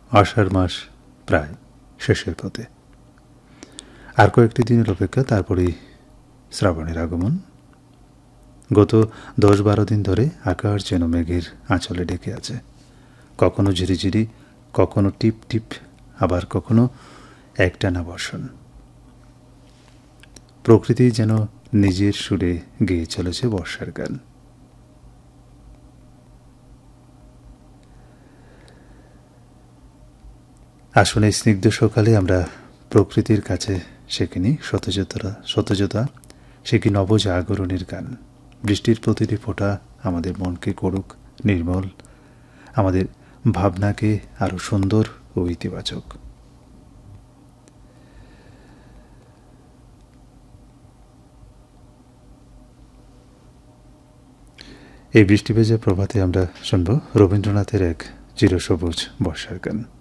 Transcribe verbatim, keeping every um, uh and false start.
আষাঢ় মাস প্রায় শেষের পথে। আর কয়েকটি দিনের অপেক্ষা, তারপরেই শ্রাবণের আগমন। গত দশ বারো দিন ধরে আকাশ যেন মেঘের আঁচলে ঢেকে আছে, কখনো ঝিরিঝিরি, কখনো টিপ টিপ, আবার কখনো একটানা বর্ষণ। প্রকৃতি যেন নিজের সুরে গেয়ে চলেছে বর্ষার গান। আসলে স্নিগ্ধ সকালে আমরা প্রকৃতির কাছে শেখিনি সতেজতা সতেজতা শেখি নবজাগরণের গান। বৃষ্টির প্রতিটি ফোঁটা আমাদের মনকে করুক নির্মল, আমাদের ভাবনাকে আরও সুন্দর ও ইতিবাচক। এই বৃষ্টি ভেজা প্রভাতে আমরা শুনব রবীন্দ্রনাথের এক চিরসবুজ বর্ষার গান।